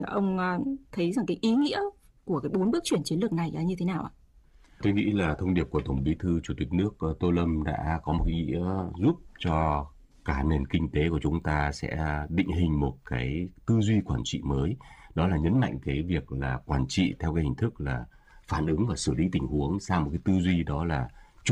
Ông thấy rằng cái ý nghĩa của cái 4 bước chuyển chiến lược này là như thế nào ạ? Tôi nghĩ là thông điệp của Tổng Bí thư Chủ tịch nước Tô Lâm đã có một ý nghĩa giúp cho cả nền kinh tế của chúng ta sẽ định hình một cái tư duy quản trị mới. Đó là nhấn mạnh cái việc là quản trị theo cái hình thức là phản ứng và xử lý tình huống sang một cái tư duy đó là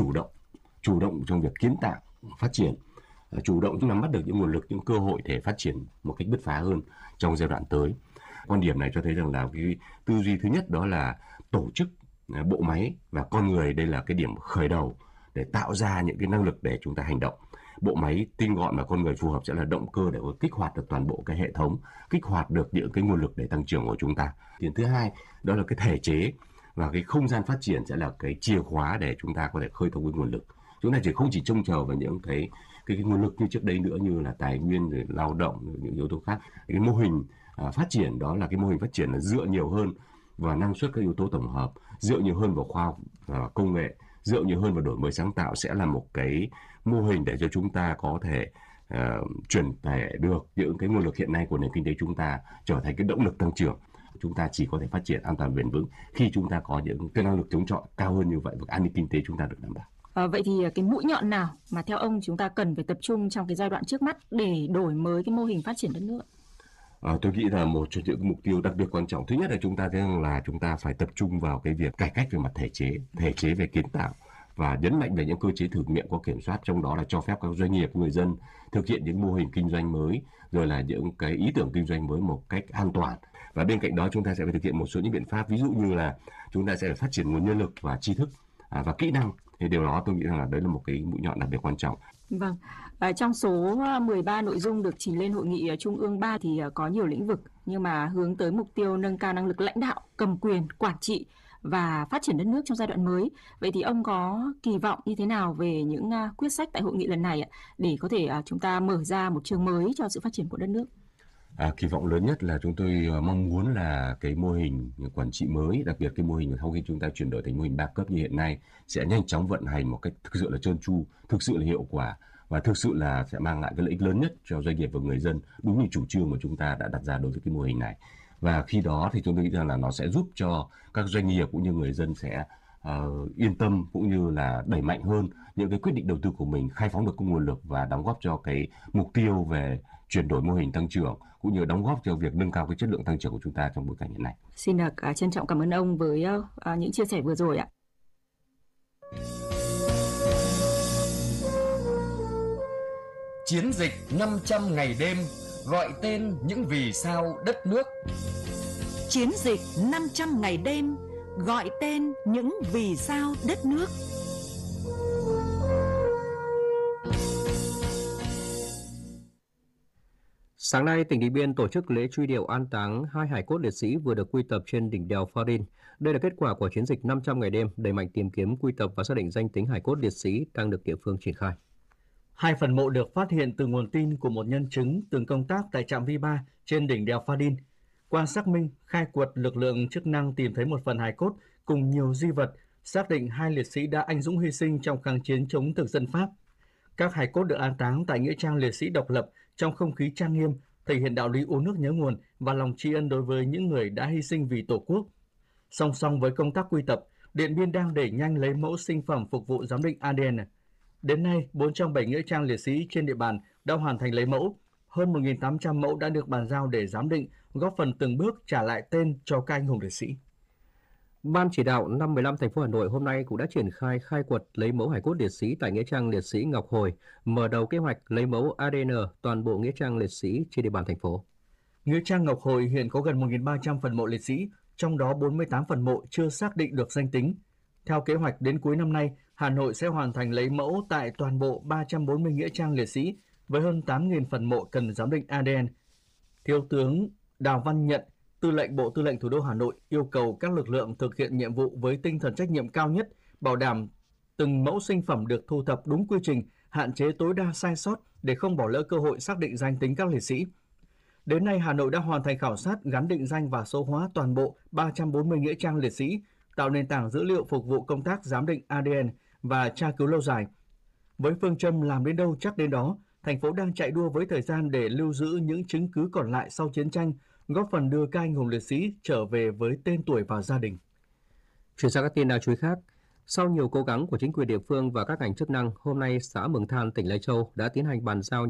chủ động trong việc kiến tạo, phát triển, chủ động nắm bắt được những nguồn lực, những cơ hội để phát triển một cách bứt phá hơn trong giai đoạn tới. Quan điểm này cho thấy rằng là cái tư duy thứ nhất đó là tổ chức bộ máy và con người, đây là cái điểm khởi đầu để tạo ra những cái năng lực để chúng ta hành động. Bộ máy tinh gọn và con người phù hợp sẽ là động cơ để kích hoạt được toàn bộ cái hệ thống, kích hoạt được những cái nguồn lực để tăng trưởng của chúng ta. Điểm thứ hai đó là cái thể chế và cái không gian phát triển sẽ là cái chìa khóa để chúng ta có thể khơi thông cái nguồn lực. Chúng ta không chỉ trông chờ vào những cái nguồn lực như trước đây nữa, như là tài nguyên, rồi lao động, rồi những yếu tố khác. Cái mô hình phát triển đó là cái mô hình phát triển là dựa nhiều hơn vào năng suất các yếu tố tổng hợp, dựa nhiều hơn vào khoa học và công nghệ, dựa nhiều hơn vào đổi mới sáng tạo, sẽ là một cái mô hình để cho chúng ta có thể chuyển tải được những cái nguồn lực hiện nay của nền kinh tế chúng ta trở thành cái động lực tăng trưởng. Chúng ta chỉ có thể phát triển an toàn bền vững khi chúng ta có những cái năng lực chống chọi cao hơn như vậy và an ninh kinh tế chúng ta được đảm bảo. Vậy thì cái mũi nhọn nào mà theo ông chúng ta cần phải tập trung trong cái giai đoạn trước mắt để đổi mới cái mô hình phát triển đất nước? Tôi nghĩ là một trong những mục tiêu đặc biệt quan trọng thứ nhất là chúng ta thấy rằng là chúng ta phải tập trung vào cái việc cải cách về mặt thể chế về kiến tạo, và nhấn mạnh về những cơ chế thử nghiệm có kiểm soát, trong đó là cho phép các doanh nghiệp, người dân thực hiện những mô hình kinh doanh mới, rồi là những cái ý tưởng kinh doanh mới một cách an toàn. Và bên cạnh đó chúng ta sẽ phải thực hiện một số những biện pháp, ví dụ như là chúng ta sẽ phải phát triển nguồn nhân lực và tri thức và kỹ năng. Thì điều đó tôi nghĩ rằng là đấy là một cái mũi nhọn đặc biệt quan trọng. Vâng, trong số 13 nội dung được trình lên hội nghị Trung ương 3 thì có nhiều lĩnh vực nhưng mà hướng tới mục tiêu nâng cao năng lực lãnh đạo, cầm quyền, quản trị và phát triển đất nước trong giai đoạn mới. Vậy thì ông có kỳ vọng như thế nào về những quyết sách tại hội nghị lần này để có thể chúng ta mở ra một chương mới cho sự phát triển của đất nước? Kỳ vọng lớn nhất là chúng tôi mong muốn là cái mô hình quản trị mới, đặc biệt cái mô hình sau khi chúng ta chuyển đổi thành mô hình đa cấp như hiện nay sẽ nhanh chóng vận hành một cách thực sự là trơn tru, thực sự là hiệu quả và thực sự là sẽ mang lại cái lợi ích lớn nhất cho doanh nghiệp và người dân, đúng như chủ trương mà chúng ta đã đặt ra đối với cái mô hình này. Và khi đó thì chúng tôi nghĩ rằng là nó sẽ giúp cho các doanh nghiệp cũng như người dân sẽ yên tâm cũng như là đẩy mạnh hơn những cái quyết định đầu tư của mình, khai phóng được các nguồn lực và đóng góp cho cái mục tiêu về chuyển đổi mô hình tăng trưởng, cũng như đóng góp cho việc nâng cao cái chất lượng tăng trưởng của chúng ta trong bối cảnh hiện nay. Xin được trân trọng cảm ơn ông với những chia sẻ vừa rồi ạ. Chiến dịch 500 ngày đêm gọi tên những vì sao đất nước. Chiến dịch 500 ngày đêm gọi tên những vì sao đất nước. Sáng nay, tỉnh Điện Biên tổ chức lễ truy điệu an táng 2 hài cốt liệt sĩ vừa được quy tập trên đỉnh đèo Pha Đin. Đây là kết quả của chiến dịch 500 ngày đêm đẩy mạnh tìm kiếm, quy tập và xác định danh tính hài cốt liệt sĩ đang được địa phương triển khai. 2 phần mộ được phát hiện từ nguồn tin của một nhân chứng từng công tác tại trạm V3 trên đỉnh đèo Pha Đin. Qua xác minh, khai quật, lực lượng chức năng tìm thấy một phần hài cốt cùng nhiều di vật, xác định 2 liệt sĩ đã anh dũng hy sinh trong kháng chiến chống thực dân Pháp. Các hài cốt được an táng tại nghĩa trang liệt sĩ độc lập trong không khí trang nghiêm, thể hiện đạo lý uống nước nhớ nguồn và lòng tri ân đối với những người đã hy sinh vì Tổ quốc. Song song với công tác quy tập, Điện Biên đang đẩy nhanh lấy mẫu sinh phẩm phục vụ giám định ADN. Đến nay, 4 trong 7 nghĩa trang liệt sĩ trên địa bàn đã hoàn thành lấy mẫu. Hơn 1.800 mẫu đã được bàn giao để giám định, góp phần từng bước trả lại tên cho các anh hùng liệt sĩ. Ban chỉ đạo 515 thành phố Hà Nội hôm nay cũng đã triển khai khai quật lấy mẫu hài cốt liệt sĩ tại nghĩa trang liệt sĩ Ngọc Hồi, mở đầu kế hoạch lấy mẫu ADN toàn bộ nghĩa trang liệt sĩ trên địa bàn thành phố. Nghĩa trang Ngọc Hồi hiện có gần 1.300 phần mộ liệt sĩ, trong đó 48 phần mộ chưa xác định được danh tính. Theo kế hoạch, đến cuối năm nay, Hà Nội sẽ hoàn thành lấy mẫu tại toàn bộ 340 nghĩa trang liệt sĩ với hơn 8.000 phần mộ cần giám định ADN. Thiếu tướng Đào Văn Nhận, Tư lệnh Bộ Tư lệnh Thủ đô Hà Nội yêu cầu các lực lượng thực hiện nhiệm vụ với tinh thần trách nhiệm cao nhất, bảo đảm từng mẫu sinh phẩm được thu thập đúng quy trình, hạn chế tối đa sai sót để không bỏ lỡ cơ hội xác định danh tính các liệt sĩ. Đến nay, Hà Nội đã hoàn thành khảo sát, gắn định danh và số hóa toàn bộ 340 nghĩa trang liệt sĩ, tạo nền tảng dữ liệu phục vụ công tác giám định ADN và tra cứu lâu dài. Với phương châm làm đến đâu chắc đến đó, thành phố đang chạy đua với thời gian để lưu giữ những chứng cứ còn lại sau chiến tranh, góp phần đưa các anh hùng liệt sĩ trở về với tên tuổi và gia đình. Chuyển sang các tin đáng chú ý khác. Sau nhiều cố gắng của chính quyền địa phương và các ngành chức năng, hôm nay xã Mường Than, tỉnh Lai Châu đã tiến hành bàn giao